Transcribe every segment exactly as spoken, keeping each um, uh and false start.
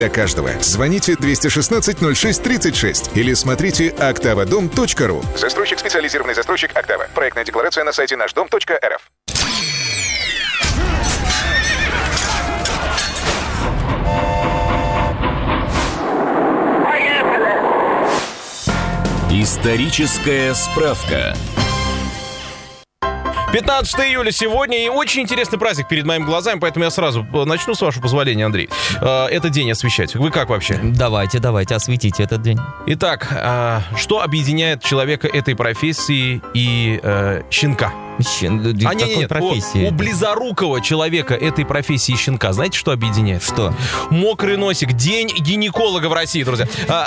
для каждого. Звоните двести шестнадцать ноль шесть тридцать шесть или смотрите октава дом точка ру. Застройщик — специализированный застройщик «Октава». Проектная декларация на сайте наш дом точка эр эф. Историческая справка. пятнадцатого июля сегодня, и очень интересный праздник перед моими глазами, поэтому я сразу начну, с вашего позволения, Андрей. Этот день освещать. Вы как вообще? Давайте, давайте, осветите этот день. Итак, что объединяет человека этой профессии и э, щенка? Щен... А нет, нет, у, у близорукого человека этой профессии щенка, знаете, что объединяет? Что? Мокрый носик. День гинеколога в России, друзья.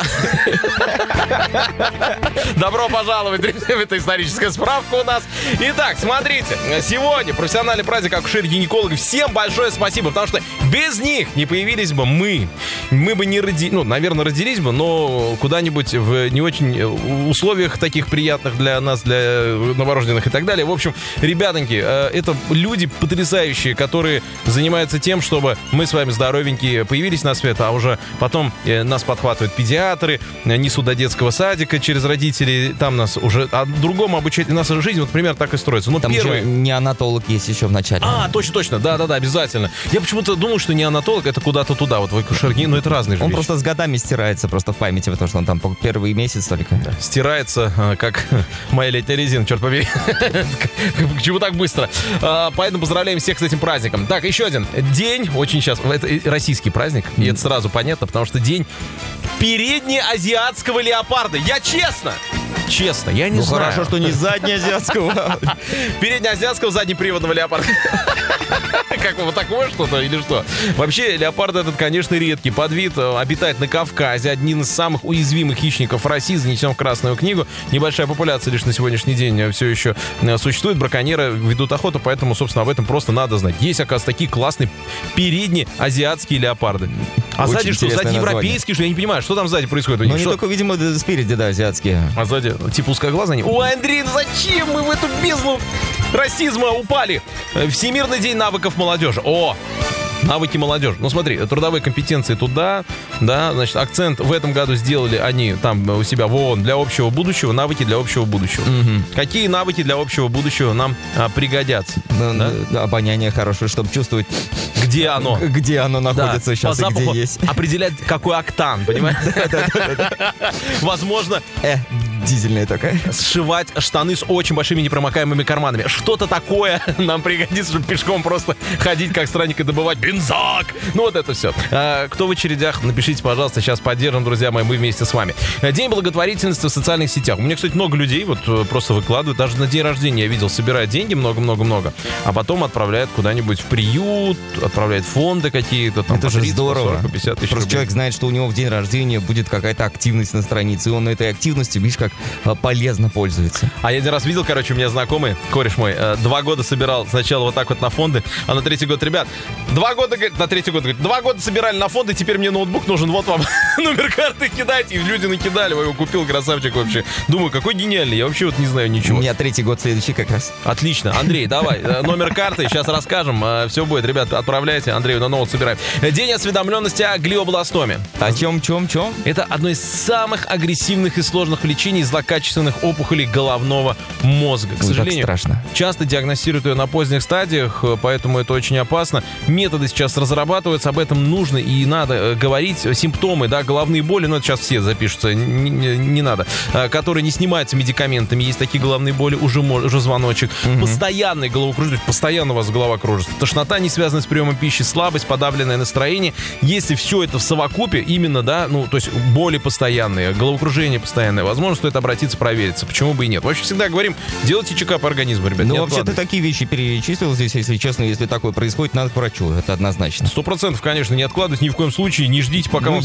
Добро пожаловать, друзья, в эту историческую справку у нас. Итак, смотрите, сегодня профессиональный праздник акушер-гинекологов. Всем большое спасибо, потому что без них не появились бы мы. Мы бы не родились, ну, наверное, родились бы, но куда-нибудь в не очень условиях таких приятных для нас, для новорожденных и так далее. В общем, ребятоньки, это люди потрясающие, которые занимаются тем, чтобы мы с вами здоровенькие появились на свет, а уже потом нас подхватывают педиатры, несут до детского садика через родителей, там нас уже а другому обучать. Наша жизнь, вот, например, так и строится. Но там первый... еще неонатолог есть еще в начале. А, точно-точно, да-да-да, обязательно. Я почему-то думал, что неонатолог — это куда-то туда, вот в акушерге, но это разные же Он вещи. просто с годами стирается просто в памяти, потому что он там первый месяц только. Да, стирается, как моя летняя резина, черт побери. К чему так быстро? Поэтому поздравляем всех с этим праздником. Так, еще один день, очень сейчас, это российский праздник, и это сразу понятно, потому что день переднеазиатского леопарда. Я честно, честно, я не ну, знаю. Хорошо, что не заднеазиатского. Переднеазиатского заднеприводного леопарда. Как вот такое что-то или что? Вообще, леопард этот, конечно, редкий. Подвид обитает на Кавказе. Один из самых уязвимых хищников России, занесен в Красную книгу. Небольшая популяция лишь на сегодняшний день все еще существует. Браконьеры ведут охоту, поэтому, собственно, об этом просто надо знать. Есть, оказывается, такие классные переднеазиатские леопарды. А Очень сзади что? Сзади название. европейские, что? Я не понимаю, что там сзади происходит у них? Ну, не Что? только, видимо, спереди, да, азиатские. А сзади, типа узкоглазые они? Ой, Андрей, ну зачем мы в эту бездну расизма упали? Всемирный день навыков молодежи. О! Навыки молодежи. Ну, смотри, трудовые компетенции туда, да, значит, акцент в этом году сделали они там у себя в ООН для общего будущего, навыки для общего будущего. Угу. Какие навыки для общего будущего нам а, пригодятся? Да? Да, обоняние хорошее, чтобы чувствовать, где оно. Где оно находится, да, сейчас и где есть. Определять, какой октан, понимаешь? Возможно... Дизельная такая. Сшивать штаны с очень большими непромокаемыми карманами. Что-то такое нам пригодится, чтобы пешком просто ходить, как странник, и добывать бензак. Ну, вот это все. А, кто в очередях, напишите, пожалуйста. Сейчас поддержим, друзья мои, мы вместе с вами. День благотворительности в социальных сетях. У меня, кстати, много людей вот просто выкладывают. Даже на день рождения я видел, собирают деньги много-много-много, а потом отправляют куда-нибудь в приют, отправляют в фонды какие-то. Там, это же тридцать, здорово. сорок, пятьдесят тысяч Просто рублей. человек знает, что у него в день рождения будет какая-то активность на странице, и он на этой активности, видишь, как полезно пользуется. А я один раз видел, короче, у меня знакомый, кореш мой, э, два года собирал сначала вот так вот на фонды, а на третий год, ребят, два года, говорит, на третий год, говорит, два года собирали на фонды, теперь мне ноутбук нужен, вот вам номер карты кидайте. И люди накидали, я его купил, красавчик вообще. Думаю, какой гениальный, я вообще вот не знаю ничего. У меня третий год следующий как раз. Отлично. Андрей, давай, номер карты, сейчас расскажем, все будет. Ребят, отправляйте, Андрею на ноут собираем. День осведомленности о глиобластоме. О чем, чем, чем? Это одно из самых агрессивных и сложных лечений злокачественных опухолей головного мозга. К Ой, сожалению, так страшно. часто диагностируют ее на поздних стадиях, поэтому это очень опасно. Методы сейчас разрабатываются, об этом нужно и надо говорить. Симптомы, да, головные боли, ну это сейчас все запишутся, не, не, не надо, которые не снимаются медикаментами. Есть такие головные боли, уже, уже звоночек. Угу. Постоянный головокружение, постоянно у вас голова кружится. Тошнота, не связанная с приемом пищи, слабость, подавленное настроение. Если все это в совокупе, именно, да, ну, то есть боли постоянные, головокружение постоянное, возможно, стоит обратиться, провериться. Почему бы и нет? Вообще всегда говорим, делайте чекап по организму, ребят. Ну, вообще, ты такие вещи перечислил здесь, если честно, если такое происходит, надо к врачу, это однозначно. Сто процентов, конечно, не откладывать ни в коем случае, не ждите, пока ну, вам совсем я пошел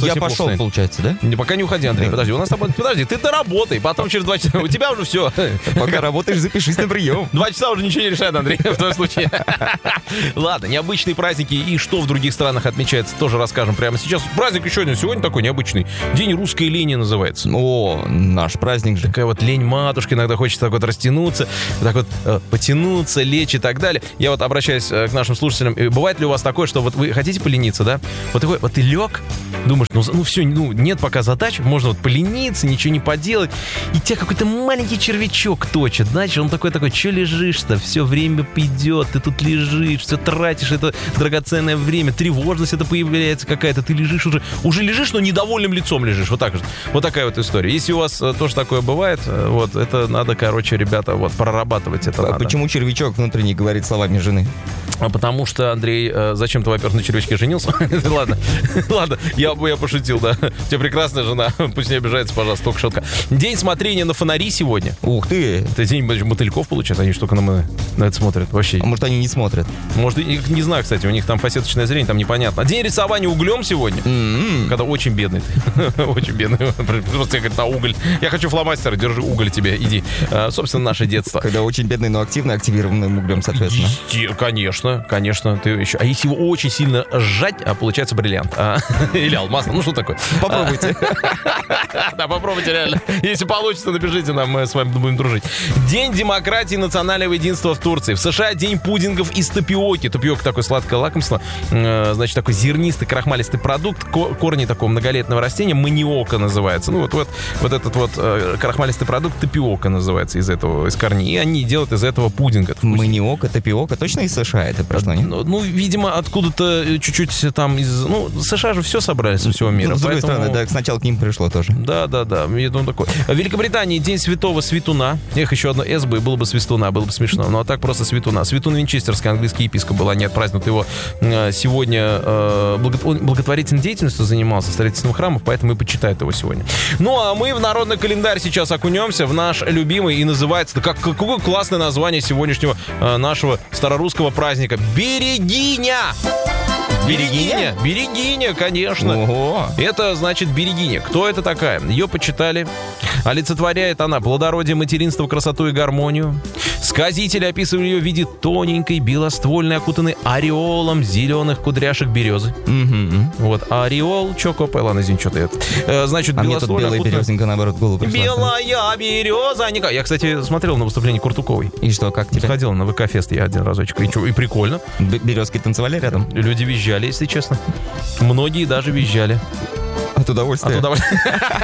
Александр. получается, да? Не, пока не уходи, Андрей, Да. подожди. У нас с тобой, подожди, ты доработай, потом через два часа, у тебя уже все. Пока работаешь, запишись на прием. Два часа уже ничего не решает, Андрей, в твоем случае. Ладно, необычные праздники и что в других странах отмечается, тоже расскажем прямо сейчас. Праздник еще один сегодня такой необычный. День русской лени называется. О, наш праздник же. Такая вот лень матушки, иногда хочется так вот растянуться, так вот э, потянуться, лечь и так далее. Я вот обращаюсь э, к нашим слушателям. Э, Бывает ли у вас такое, что вот вы хотите полениться, да? Вот такой, вот ты лег, думаешь, ну, ну все, ну нет пока задач, можно вот полениться, ничего не поделать. И тебя какой-то маленький червячок точит, знаешь, он такой-такой, что лежишь-то? Все время идет, ты тут лежишь, все тратишь, это драгоценное время, тревожность это появляется какая-то, ты лежишь уже, уже лежишь, но недовольным лицом лежишь, вот так же. Вот такая вот история. Если у вас э, тоже такое бывает, э, вот, это надо, короче, ребята, вот, прорабатывать это А надо. почему червячок внутренний говорит словами жены? А потому что, Андрей, э, зачем ты, во-первых, на червячке женился? Ладно, ладно, я, я пошутил, да. У тебя прекрасная жена, пусть не обижается, пожалуйста, только шутка. День смотрения на фонари сегодня. Ух ты! Это день мотыльков, получается, они же только на, на это смотрят вообще. А может, они не смотрят? Может, и- не знаю, кстати, у них там фасеточное зрение, там непонятно. День рисования углем сегодня. М-м. Когда очень бедный. Очень бедный. Просто я говорю, на уголь. Я хочу фломастер, держи уголь тебе, иди. А, собственно, наше детство. Когда очень бедный, но активно активированным углем, соответственно. Есте- Конечно, конечно. Ты еще... А если его очень сильно сжать, а получается бриллиант. А, или алмаз. Ну, что такое? Попробуйте. Да, попробуйте реально. Если получится, напишите нам, мы с вами будем дружить. День демократии и национального единства в Турции. В США день пудингов из тапиоки. Тапиока такое сладкое лакомство. Э, Значит, такой зернистый, крахмалистый продукт. Ко- Корни такого многолетнего растения. Маниока называется. Ну, вот, вот, вот этот вот э, крахмалистый продукт тапиока называется из этого, из корней. И они делают из этого пудинг. Это Маниока, тапиока. Точно из США это прошло, нет? Ну, ну, видимо, откуда-то э, чуть-чуть там из... Ну, США же все собрали со всего мира. Ну, с другой поэтому- стороны, да, сначала к ним пришло тоже. Да, да, да. Я думаю, такой. В Великобритании день святого Святуна. Эх, еще одно «С» бы, и было бы Свистуна, было бы смешно. Ну, а так просто Святуна. Святун Винчестерский, английский епископ был. Они отпразднуют его э, сегодня. Э, благо- он благотворительной деятельностью занимался, строительством храмов, поэтому и почитают его сегодня. Ну, а мы в народный календарь сейчас окунемся, в наш любимый, и называется... Как, какое классное название сегодняшнего э, нашего старорусского праздника. Берегиня! Берегиня? Берегиня, конечно. Ого! Это значит берегиня. Кто это такая? Ее почитали. Олицетворяет она плодородие, материнство, красоту и гармонию. Сказители описывали ее в виде тоненькой, белоствольной, окутанной ореолом зеленых кудряшек березы. Мгм. Вот, а ореол, чё, копай, ладно, извини, что ты это. Э, Значит, А мне тут белоствольная, белая окутанная- березинка, наоборот, в голову пришла. Белая береза. а не как- Я, кстати, смотрел на выступление Куртуковой. И что, как тебе? Сходил на ВК-фест я один разочек. И, чё, и прикольно. Б- Березки танцевали рядом? Люди визжали, если честно. Многие даже визжали. От удовольствия. От удовольствия.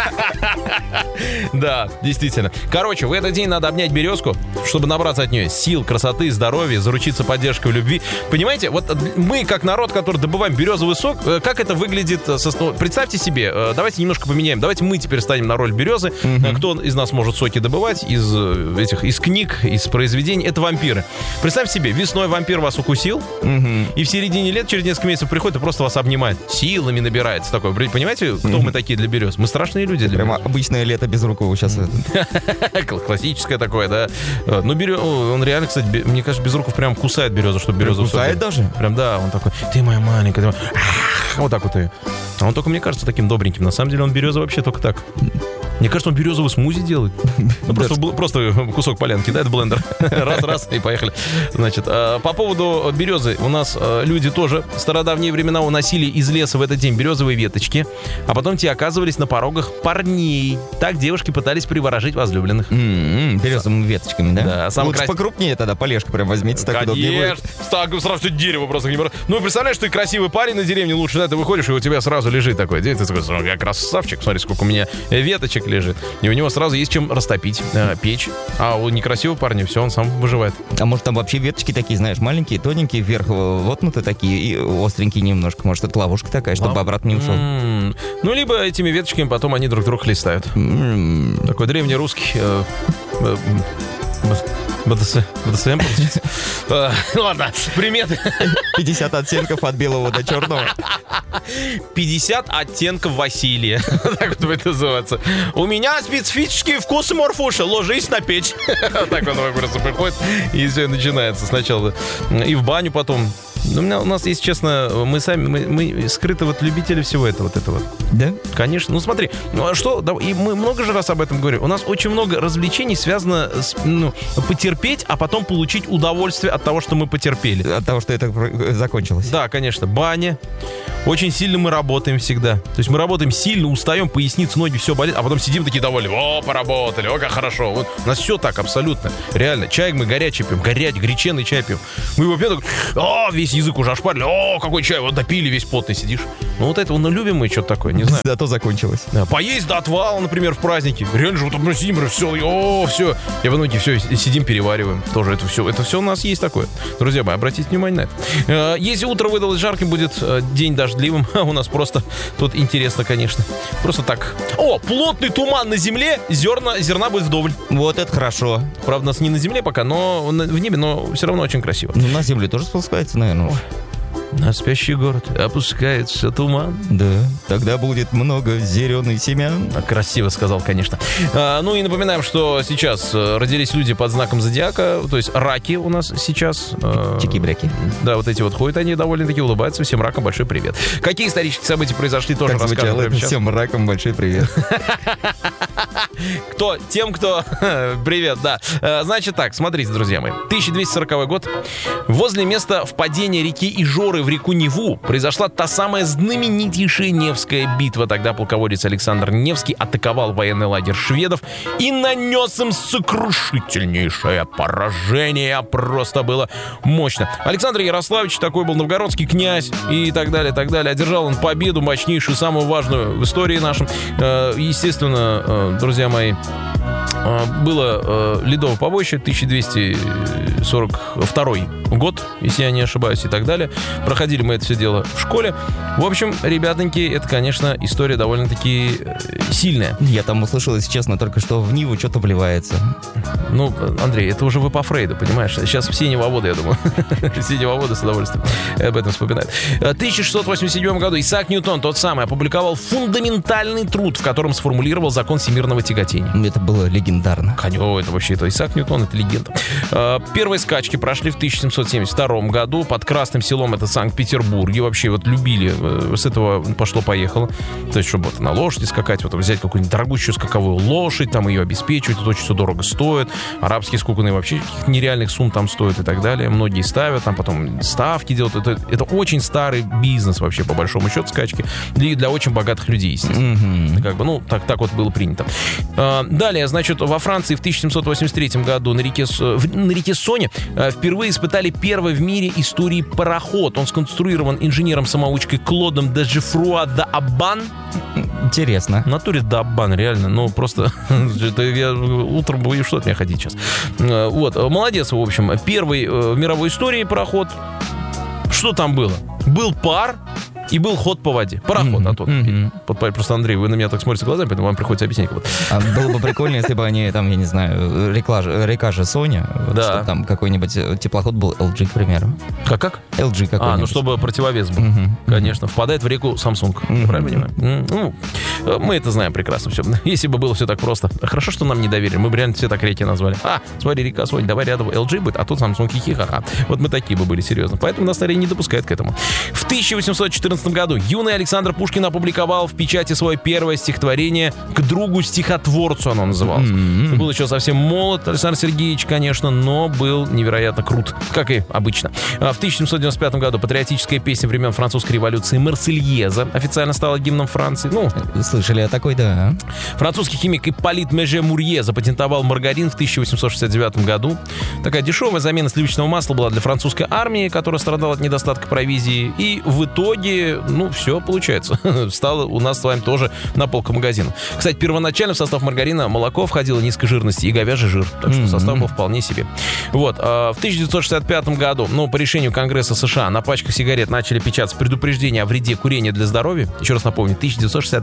Да, действительно. Короче, в этот день надо обнять березку, чтобы набраться от нее сил, красоты, здоровья, заручиться поддержкой в любви. Понимаете, вот мы, как народ, который добываем березовый сок, э, как это выглядит? э, со сно- Представьте себе, э, давайте немножко поменяем. Давайте мы теперь станем на роль березы. Э, Кто из нас может соки добывать из э, этих, из книг, из произведений? Это вампиры. Представьте себе, весной вампир вас укусил, Мгм. и в середине лет, через несколько месяцев приходит и просто вас обнимает. Силами набирается такой. Понимаете, кто мы такие для берез? Мы страшные люди для Прямо берез. обычное лето без рукава сейчас. Классическое такое, да. Э, Ну, берё... он реально, кстати, бе- мне кажется, Безруков прям кусает березу, чтобы березу Кусает всё- даже? Прям, да, он такой, ты моя маленькая, ты моя- Ах, вот так вот и. А он только, мне кажется, таким добреньким. На самом деле он береза вообще только так. Мне кажется, он березовый смузи делает. Ну, просто, бл- просто кусок полян кидает в блендер. Раз-раз, и поехали. Значит, э, по поводу березы. У нас э, люди тоже в стародавние времена уносили из леса в этот день березовые веточки, а потом те оказывались на порогах парней. Так девушки пытались приворожить возлюбленных. М-м, Березовыми веточками, да? Да, самый Лучше крас- покрупнее тогда полежка прям возьмите, так удобнее будет. Конечно. Так, сразу все дерево просто не бро- Ну, представляешь, ты красивый парень на деревне, лучше, да, ты выходишь, и у тебя сразу лежит такой. Ты такой, «Смотри, я красавчик, смотри, сколько у меня веточек лежит. И у него сразу есть чем растопить э, печь. А у некрасивого парня все, он сам выживает. А может, там вообще веточки такие, знаешь, маленькие, тоненькие, вверх вотнуты такие и остренькие немножко. Может, это ловушка такая, чтобы обратно не ушел. М, Ну, либо этими веточками потом они друг друга хлестают. М, Такой древнерусский... э, э, БДС, БДСМ, получается. Э, Ладно, приметы. пятьдесят оттенков от белого до черного. пятьдесят оттенков Василия. Так вот будет называться. У меня специфический вкус, Морфуша. Ложись на печь. Так он просто приходит, и все начинается сначала. И в баню потом. Ну, у, меня, у нас, если честно, мы сами, мы, мы скрыты вот любители всего этого, вот этого. Да? Конечно. Ну, смотри, ну, а что, да, и мы много же раз об этом говорим. У нас очень много развлечений связано с, ну, потерпеть, а потом получить удовольствие от того, что мы потерпели. От того, что это закончилось. Да, конечно. Баня. Очень сильно мы работаем всегда. То есть мы работаем сильно, устаем, поясница, ноги, все болит, а потом сидим такие довольны. О, поработали, о, как хорошо. Вот у нас все так абсолютно. Реально. Чай мы горячий пьем, горячий, греченый чай пьем. Мы его пьем, так, о, весь язык уже ошпарили. О, какой чай, вот допили, весь потный сидишь. Ну вот это, ну, любим мы что-то такое, не знаю. Зато закончилось. Да, поесть до отвала, например, в праздники. Реально же вот мы сидим, все, о, все. И потом все, сидим, перевариваем. Тоже это все, это все у нас есть такое. Друзья мои, обратите внимание на это. Если утро выдалось жарким, будет день дождливым. У нас просто тут интересно, конечно. Просто так. О, плотный туман на земле, зерна, зерна будет вдоволь. Вот это хорошо. Правда, у нас не на земле пока, но в небе, но все равно очень красиво. Ну, на земле тоже спускается, наверное. На спящий город опускается туман. Да, тогда будет много зеленых семян. Красиво сказал, конечно. А, ну и напоминаем, что сейчас родились люди под знаком зодиака, то есть раки у нас сейчас. Чики-бряки. Да, вот эти вот ходят, они довольно-таки улыбаются. Всем ракам большой привет. Какие исторические события произошли, тоже расскажем прямо сейчас. Всем ракам большой привет. Кто? Тем, кто... Привет, да. Значит так, смотрите, друзья мои. тысяча двести сороковой год. Возле места впадения реки Ижоры в реку Неву произошла та самая знаменитейшая Невская битва. Тогда полководец Александр Невский атаковал военный лагерь шведов и нанес им сокрушительнейшее поражение. Просто было мощно. Александр Ярославич, такой был новгородский князь и так далее, так далее. Одержал он победу мощнейшую, самую важную в истории нашей. Естественно, друзья мои, было ледовое побоище, тысяча двести сорок второй год, если я не ошибаюсь, и так далее. Проходили мы это все дело в школе. В общем, ребятоньки, это, конечно, история довольно-таки сильная. Я там услышал, если честно, только что в Ниву что-то вливается. Ну, Андрей, это уже вы по Фрейду, понимаешь? Сейчас все невоводы, я думаю. Все невоводы с удовольствием об этом вспоминают. В тысяча шестьсот восемьдесят седьмом году Исаак Ньютон, тот самый, опубликовал фундаментальный труд, в котором сформулировал закон всемирного тяготения. Это было легендарно. Конечно, это вообще, это Исаак Ньютон, это легенда. Первые скачки прошли в тысяча семьсот семьдесят втором году под Красным Селом, это Санкт-Петербурге. Вообще вот любили, с этого пошло-поехало. То есть, чтобы вот на лошади скакать, вот взять какую-нибудь дорогущую скаковую лошадь, там ее обеспечивать, это очень все дорого стоит. Арабские скакуны вообще каких-то нереальных сумм там стоят и так далее. Многие ставят, там потом ставки делают. Это, это очень старый бизнес вообще, по большому счету, скачки. И для очень богатых людей, естественно. Mm-hmm. Как бы, ну, так, так вот было принято. Далее, значит, во Франции в тысяча семьсот восемьдесят третьем году на реке, на реке Соне впервые испытали первый в мире истории пароход. Он сконструирован инженером-самоучкой Клодом де Жефруа де Аббан. Интересно. В натуре де Аббан, реально. Ну, просто я утром боюсь, что от меня ходить сейчас. Вот, молодец, в общем. Первый в мировой истории пароход. Что там было? Был пар и был ход по воде. Пароход, mm-hmm. а тот. Mm-hmm. Просто, Андрей, вы на меня так смотрите глазами, поэтому вам приходится объяснять. Вот. А было бы прикольно, если бы они, там, я не знаю, река, река же Соня, вот, да. Чтобы там какой-нибудь теплоход был эл джи, к примеру. Как-как? эл джи какой-нибудь. А, ну чтобы противовес был. Mm-hmm. Конечно. Впадает в реку Samsung. Mm-hmm. Я правильно понимаю? Mm-hmm. Ну, мы это знаем прекрасно все. Если бы было все так просто. Хорошо, что нам не доверили. Мы бы реально все так реки назвали. А, смотри, река Соня, давай рядом эл джи будет, а тут Samsung, хихи-ха-ха. Вот мы такие бы были, серьезно. Поэтому нас старее не допускают к этому. В тысяча восемьсот четырнадцатом году юный Александр Пушкин опубликовал в печати свое первое стихотворение «К другу-стихотворцу» оно называлось. Mm-hmm. Был еще совсем молод Александр Сергеевич, конечно, но был невероятно крут, как и обычно. В тысяча семьсот девяносто пятом году патриотическая песня времен французской революции «Марсельеза» официально стала гимном Франции. Ну, слышали о такой, да. Французский химик Ипполит Меже Мурье запатентовал маргарин в тысяча восемьсот шестьдесят девятом году. Такая дешевая замена сливочного масла была для французской армии, которая страдала от недостатка провизии. И в итоге, ну, все получается. Стало у нас с вами тоже на полку магазина. Кстати, первоначально в состав маргарина молоко входило низкой жирности и говяжий жир. Так что mm-hmm. состав был вполне себе. Вот. А в тысяча девятьсот шестьдесят пятом году, ну, по решению Конгресса США, на пачках сигарет начали печататься предупреждения о вреде курения для здоровья. Еще раз напомню, тысяча девятьсот шестьдесят пятый год.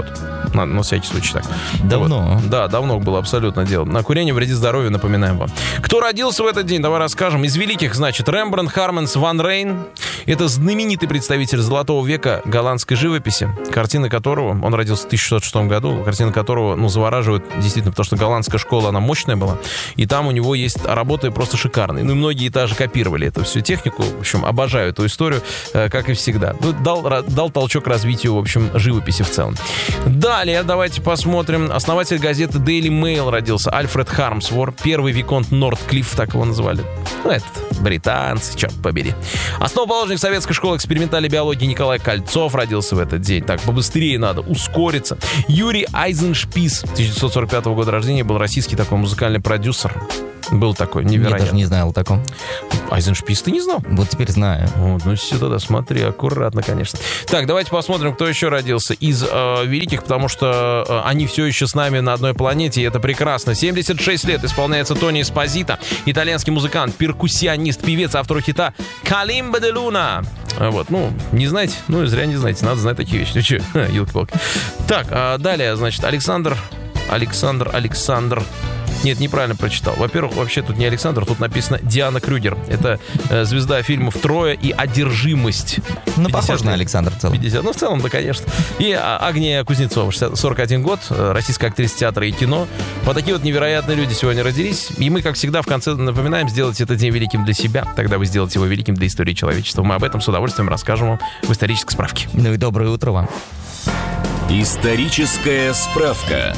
Вот. На, на всякий случай так. Давно. Вот. Да, давно было абсолютно дело. На курение вредит здоровью, напоминаем вам. Кто родился в этот день, давай расскажем. Из великих, значит, Рембрандт Харменс ван Рейн. Это знаменитый представитель золотого века голландской живописи, картины которого, он родился в тысяча шестьсот шестом году, картины которого, ну, завораживают действительно, потому что голландская школа, она мощная была, и там у него есть работы просто шикарные. Ну, и многие даже копировали эту всю технику. В общем, обожаю эту историю, как и всегда. Ну, дал, дал толчок развитию, в общем, живописи в целом. Далее, давайте посмотрим. Основатель газеты Daily Mail родился Альфред Хармсвор, первый виконт Нортклифф, так его называли. Ну, этот, британцы, черт побери. Основоположник советской школы экспериментальной биологии Николай Кольцов родился в этот день. Так, побыстрее надо, ускориться. Юрий Айзеншпис, тысяча девятьсот сорок пятого года рождения, был российский такой музыкальный продюсер. Был такой, невероятно. Я даже не знал о таком. Айзеншпис ты не знал? Вот теперь знаю. Вот, ну сюда, да, смотри, аккуратно, конечно. Так, давайте посмотрим, кто еще родился из э, великих, потому что э, они все еще с нами на одной планете, и это прекрасно. семьдесят шесть лет исполняется Тони Эспозито, итальянский музыкант, перкуссионист, певец, автор хита «Калимба де Луна». Вот, ну, не знаете? Ну, и зря не знаете, надо знать такие вещи. Ну, что, елки-палки. Так, а далее, значит, Александр, Александр, Александр... Нет, неправильно прочитал. Во-первых, вообще тут не Александр, тут написано Диана Крюгер. Это э, звезда фильмов «Трое» и «Одержимость». Ну, похож на Александр в целом. пятьдесят, ну, в целом, да, конечно. И Агния Кузнецова, сорок один год, российская актриса театра и кино. Вот такие вот невероятные люди сегодня родились. И мы, как всегда, в конце напоминаем сделать этот день великим для себя. Тогда вы сделаете его великим для истории человечества. Мы об этом с удовольствием расскажем вам в исторической справке. Ну и доброе утро вам. Историческая справка.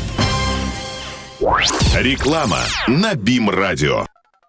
Реклама на БИМ-радио.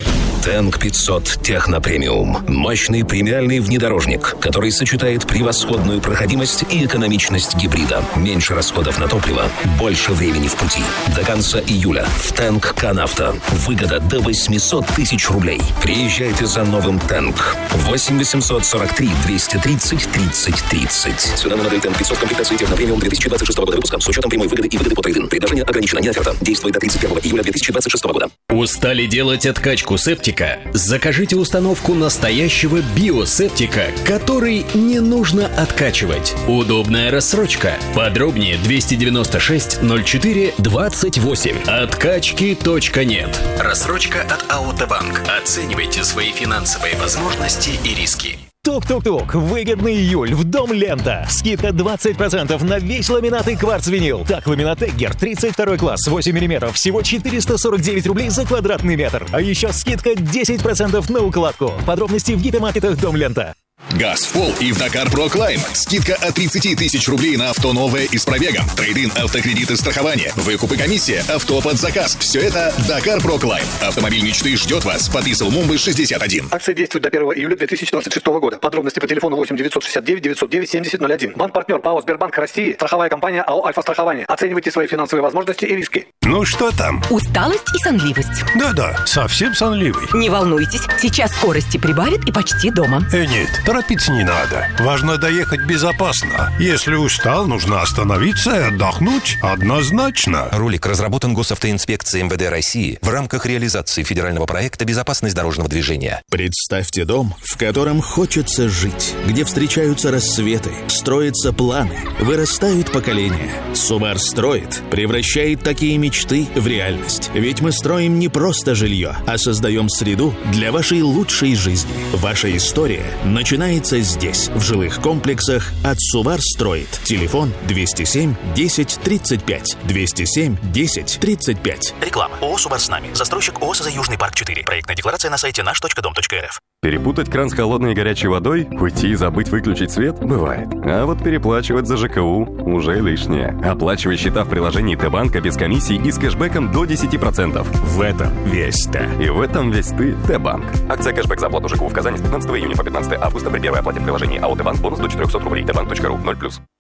Тэнк пятьсот Техно Премиум. Мощный премиальный внедорожник, который сочетает превосходную проходимость и экономичность гибрида. Меньше расходов на топливо, больше времени в пути. До конца июля в Тэнк Канавто. Выгода до восемьсот тысяч рублей. Приезжайте за новым Тэнк. восемь восемьсот сорок три двести тридцать тридцать тридцать. Сюда на модель Тэнк пятьсот комплектации Техно Премиум две тысячи двадцать шестого года выпуска с учетом прямой выгоды и выгоды по трейд-ин. Предложение ограничено, не оферта. Действует до тридцать первого июля две тысячи двадцать шестого года. Устали делать откачку септика? Закажите установку настоящего биосептика, который не нужно откачивать. Удобная рассрочка. Подробнее двести девяносто шесть ноль четыре двадцать восемь. Откачки точка нет. Рассрочка от АО «Т-Банк». Оценивайте свои финансовые возможности и риски. Тук-тук-тук. Выгодный июль в Дом Лента. Скидка двадцать процентов на весь ламинат и кварц-винил. Так, ламинат Эггер тридцать второй класс, восемь миллиметров. Всего четыреста сорок девять рублей за квадратный метр. А еще скидка десять процентов на укладку. Подробности в гипермаркетах Дом Лента. Газ в пол и в Dakar Pro Climb. Скидка от тридцать тысяч рублей на авто новое и с пробегом. Трейд-ин, автокредиты, страхование. Выкуп и комиссия. Авто под заказ. Все это Dakar Pro Climb. Автомобиль мечты ждет вас. Подписал Мумбы шестьдесят один. Акция действует до первого июля две тысячи двадцать шестого года. Подробности по телефону восемь девятьсот шестьдесят девять девятьсот девять семьдесят ноль один. Банк-партнер ПАО «Сбербанк России». Страховая компания АО «Альфа-страхование». Оценивайте свои финансовые возможности и риски. Ну что там? Усталость и сонливость. Да-да, совсем сонливый. Не волнуйтесь, сейчас скорости прибавит и почти дома. Э, нет, торопиться не надо. Важно доехать безопасно. Если устал, нужно остановиться и отдохнуть однозначно. Ролик разработан Госавтоинспекцией МВД России в рамках реализации федерального проекта «Безопасность дорожного движения». Представьте дом, в котором хочется жить, где встречаются рассветы, строятся планы, вырастают поколения. Субар строит, превращает такие мечты в реальность. Ведь мы строим не просто жилье, а создаем среду для вашей лучшей жизни. Ваша история начинается здесь, в жилых комплексах от Субар строит. Телефон двести семь десять тридцать пять. двести семь десять тридцать пять. Реклама. ООО «Субар с нами». Застройщик ООО «СЗ Южный парк четыре». Проектная декларация на сайте наш точка дом точка эр эф. Перепутать кран с холодной и горячей водой, уйти и забыть выключить свет – бывает. А вот переплачивать за ЖКУ уже лишнее. Оплачивай счета в приложении Т-Банка без комиссий и с кэшбэком до десять процентов. В этом весь ты. И в этом весь ты. Т-Банк. Акция кэшбэк за оплату ЖКУ в Казани с пятнадцатого июня по пятнадцатого августа при первой оплате в приложении АО «Т-Банк» бонус до четыреста рублей. Т банк точка ру. ноль плюс.